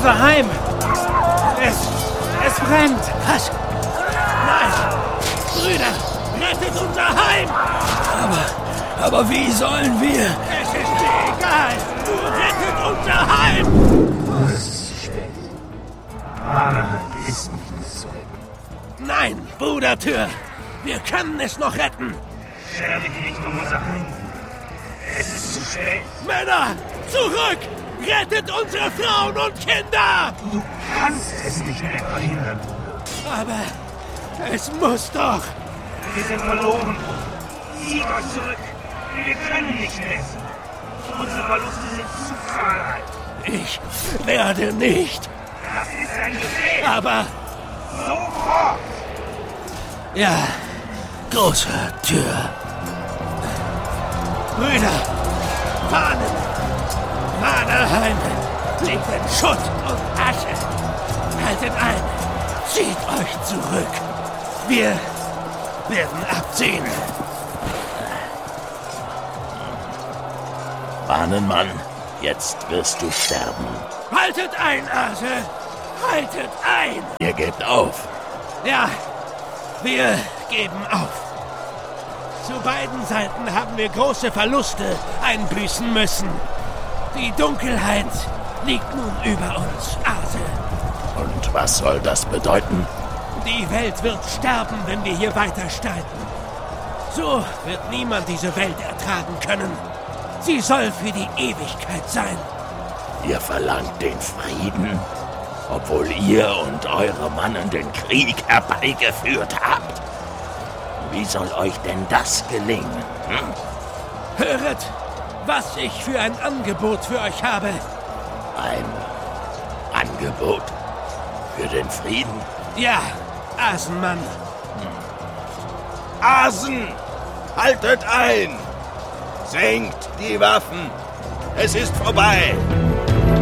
unser Heim. Es brennt. Was? Nein! Brüder, rettet unser Heim! Aber wie sollen wir? Es ist mir egal! Nur rettet unser Heim! Ist nicht so. Nein, Brudertür! Wir können es noch retten! Sterbe nicht um unser Heim. Es ist zu spät. Männer, zurück! Rettet unsere Frauen und Kinder! Du kannst es nicht mehr verhindern. Aber es muss doch! Wir sind verloren. Zieht euch zurück. Wir können nicht mehr. Unsere Verluste sind zu zahlreich. Ich werde nicht! Das ist ein Befehl. Aber Sofort! ja, große Tür. Brüder, Fahnen, Vaterheim liegt in Schutt und Asche. Haltet ein, zieht euch zurück. Wir werden abziehen. Bahnenmann, jetzt wirst du sterben. Haltet ein, Ase! Haltet ein! Ihr gebt auf. Ja, wir geben auf. Zu beiden Seiten haben wir große Verluste einbüßen müssen. Die Dunkelheit liegt nun über uns, Ase. Und was soll das bedeuten? Die Welt wird sterben, wenn wir hier weiter streiten. So wird niemand diese Welt ertragen können. Sie soll für die Ewigkeit sein. Ihr verlangt den Frieden, obwohl ihr und eure Mannen den Krieg herbeigeführt habt. Wie soll euch denn das gelingen? Höret, was ich für ein Angebot für euch habe. Ein Angebot für den Frieden? Ja, Asenmann. Asen! Haltet ein! Senkt die Waffen! Es ist vorbei!